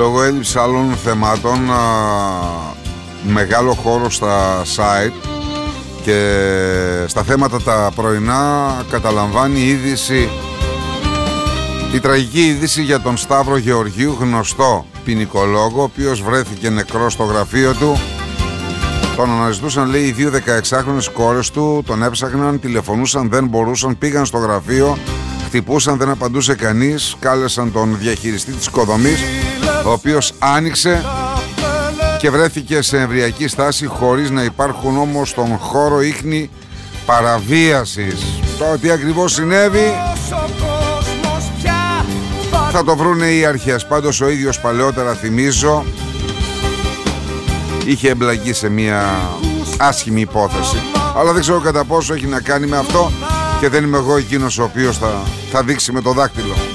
λόγω έλλειψης άλλων θεμάτων μεγάλο χώρο στα site και στα θέματα τα πρωινά καταλαμβάνει η τραγική είδηση για τον Σταύρο Γεωργίου, γνωστό ποινικολόγο, ο οποίος βρέθηκε νεκρός στο γραφείο του. Τον αναζητούσαν, λέει, οι δύο 16χρονες κόρες του, τον έψαχναν, τηλεφωνούσαν, δεν μπορούσαν, πήγαν στο γραφείο, χτυπούσαν, δεν απαντούσε κανείς, κάλεσαν τον διαχειριστή της οικοδομής, ο οποίος άνοιξε και βρέθηκε σε εμβριακή στάση χωρίς να υπάρχουν όμως στον χώρο ίχνη παραβίασης. Το τι ακριβώς συνέβη θα το βρούνε οι αρχές. Πάντως ο ίδιος παλαιότερα, θυμίζω, είχε εμπλακεί σε μια άσχημη υπόθεση, αλλά δεν ξέρω κατά πόσο έχει να κάνει με αυτό και δεν είμαι εγώ εκείνος ο οποίος θα δείξει με το δάκτυλο.